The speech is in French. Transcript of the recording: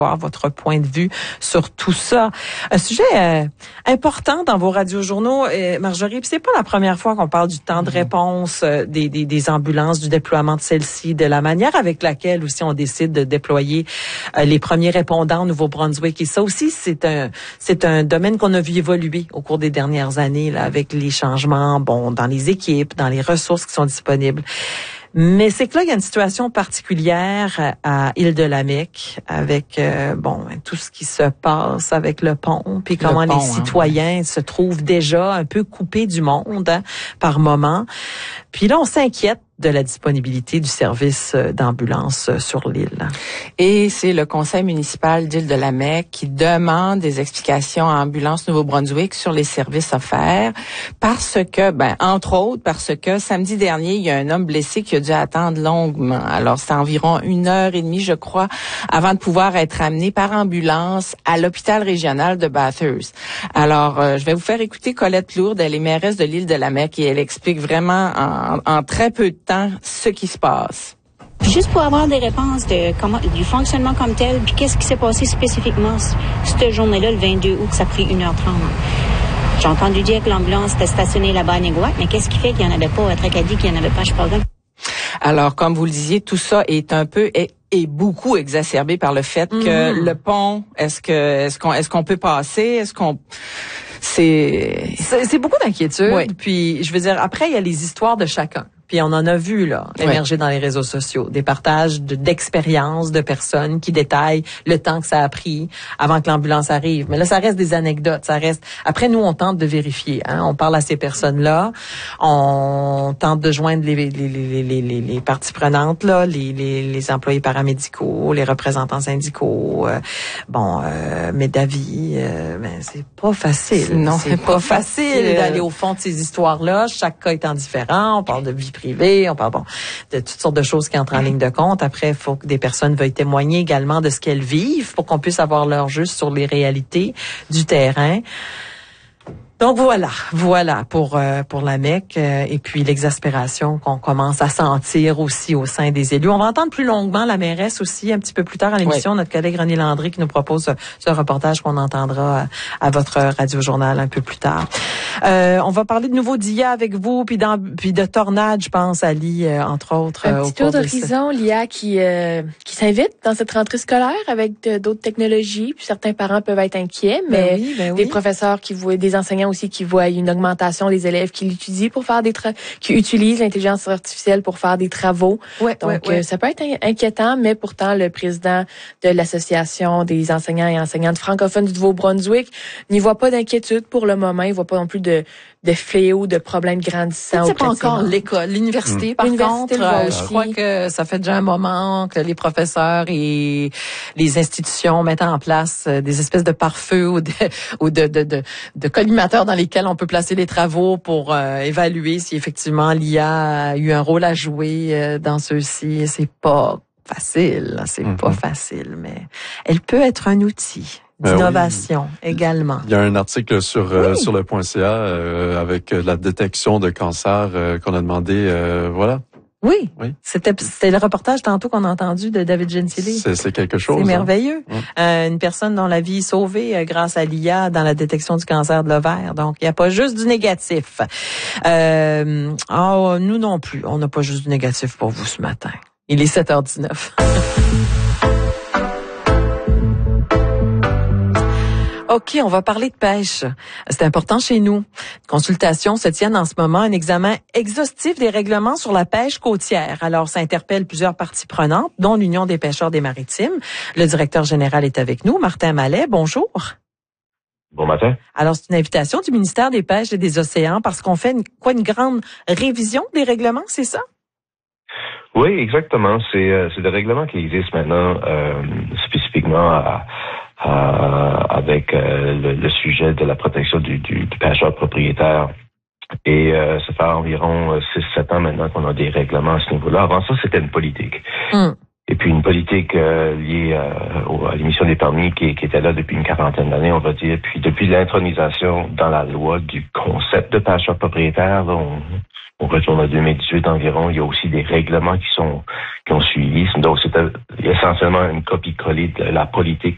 votre point de vue sur tout ça. Un sujet important dans vos radiojournaux, Marjorie, puis c'est pas la première fois qu'on parle du temps de réponse des ambulances, du déploiement de celles-ci, de la manière avec laquelle aussi on décide de déployer les premiers répondants au Nouveau-Brunswick. Et ça aussi, c'est un domaine qu'on a vu évoluer au cours des dernières années là, avec les changements, dans les équipes, dans les ressources qui sont disponibles. Mais c'est que là, il y a une situation particulière à Île-de-la-Mecque avec tout ce qui se passe avec le pont, puis comment les citoyens se trouvent déjà un peu coupés du monde par moment. Puis là, on s'inquiète de la disponibilité du service d'ambulance sur l'île. Et c'est le conseil municipal d'Île-de-la-Mecque qui demande des explications à Ambulance Nouveau-Brunswick sur les services offerts parce que, entre autres, parce que samedi dernier, il y a un homme blessé qui a dû attendre longuement. Alors, c'est environ 1h30, je crois, avant de pouvoir être amené par ambulance à l'hôpital régional de Bathurst. Alors, je vais vous faire écouter Colette Lourde, elle est mairesse de l'Île-de-la-Mecque et elle explique vraiment en très peu de temps ce qui se passe. Juste pour avoir des réponses du fonctionnement comme tel, puis qu'est-ce qui s'est passé spécifiquement cette journée-là, le 22 août, ça a pris 1h30. J'ai entendu dire que l'ambulance était stationnée là-bas à Néguac, mais qu'est-ce qui fait qu'il n'y en avait pas à Tracadie, qu'il n'y en avait pas à Chicago? Alors, comme vous le disiez, tout ça est un peu est beaucoup exacerbé par le fait que le pont, est-ce qu'on peut passer, c'est beaucoup d'inquiétude. Oui. Puis je veux dire, après il y a les histoires de chacun. Puis on en a vu là émerger dans les réseaux sociaux, des partages d'expériences de personnes qui détaillent le temps que ça a pris avant que l'ambulance arrive. Mais là, ça reste des anecdotes, ça reste. Après, nous, on tente de vérifier. On parle à ces personnes-là, on tente de joindre les parties prenantes là, les employés paramédicaux, les représentants syndicaux. Mais d'avis, c'est pas facile. Non, c'est pas facile d'aller au fond de ces histoires-là. Chaque cas étant différent. On parle de vie privée, on parle de toutes sortes de choses qui entrent en ligne de compte. Après, il faut que des personnes veuillent témoigner également de ce qu'elles vivent pour qu'on puisse avoir leur juste sur les réalités du terrain. Donc voilà pour la Mecque et puis l'exaspération qu'on commence à sentir aussi au sein des élus. On va entendre plus longuement la mairesse aussi un petit peu plus tard à l'émission, notre collègue René Landry qui nous propose ce reportage qu'on entendra à votre radio-journal un peu plus tard. On va parler de nouveau d'IA avec vous puis de tornades, je pense, Ali, entre autres. Un petit tour d'horizon, l'IA qui s'invite dans cette rentrée scolaire avec d'autres technologies. Puis certains parents peuvent être inquiets, mais des professeurs des enseignants aussi qui voient une augmentation des élèves qui l'utilisent pour faire qui utilisent l'intelligence artificielle pour faire des travaux. Ça peut être inquiétant, mais pourtant le président de l'association des enseignants et enseignantes francophones du Nouveau-Brunswick n'y voit pas d'inquiétude pour le moment. Il voit pas non plus de fléaux, de problèmes grandissants. C'est pas encore l'école, l'université. Par contre, je crois que ça fait déjà un moment que les professeurs et les institutions mettent en place des espèces de pare-feu ou de collimateurs dans lesquels on peut placer les travaux pour évaluer si effectivement l'IA a eu un rôle à jouer dans ceux-ci. C'est pas facile, pas facile, mais elle peut être un outil d'innovation également. Il y a un article sur le .ca avec la détection de cancer qu'on a demandé, Oui. C'était le reportage tantôt qu'on a entendu de David Gentili. C'est quelque chose. C'est merveilleux. Une personne dont la vie est sauvée grâce à l'IA dans la détection du cancer de l'ovaire. Donc, il n'y a pas juste du négatif. Nous non plus. On n'a pas juste du négatif pour vous ce matin. Il est 7h19. OK, on va parler de pêche. C'est important chez nous. Consultations se tiennent en ce moment, un examen exhaustif des règlements sur la pêche côtière. Alors, ça interpelle plusieurs parties prenantes, dont l'Union des pêcheurs des maritimes. Le directeur général est avec nous, Martin Mallet. Bonjour. Bon matin. Alors, c'est une invitation du ministère des Pêches et des Océans parce qu'on fait une grande révision des règlements, c'est ça? Oui, exactement. C'est des règlements qui existent maintenant spécifiquement avec le sujet de la protection du pêcheur propriétaire. Et ça fait environ 6-7 ans maintenant qu'on a des règlements à ce niveau-là. Avant ça, c'était une politique. Et puis une politique liée à l'émission des permis qui était là depuis une quarantaine d'années, on va dire. Puis depuis l'intronisation dans la loi du concept de pêcheur propriétaire, là, on retourne à 2018 environ, il y a aussi des règlements qui ont suivi. Donc c'était essentiellement une copie-collée de la politique